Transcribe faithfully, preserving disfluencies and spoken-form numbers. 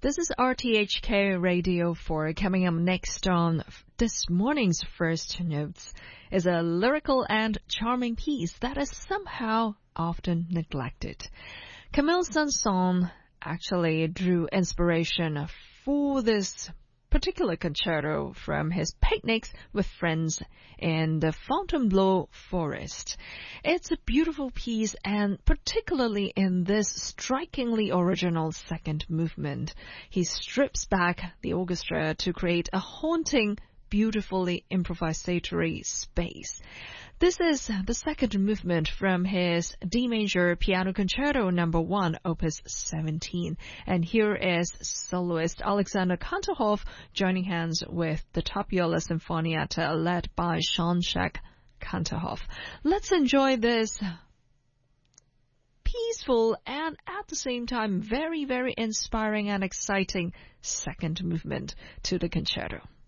This is R T H K Radio four. Coming up next on this morning's First Notes is a lyrical and charming piece that is somehow often neglected. Camille Saint-Saëns actually drew inspiration for this particular concerto from his picnics with friends in the Fontainebleau forest. It's a beautiful piece, and particularly in this strikingly original second movement, he strips back the orchestra to create a haunting, beautifully improvisatory space. This is the second movement from his D major piano concerto number one, opus seventeen. And here is soloist Alexander Kantorov joining hands with the Tapiola Sinfonietta led by Jean-Jacques Kantorov. Let's enjoy this peaceful and at the same time very, very inspiring and exciting second movement to the concerto.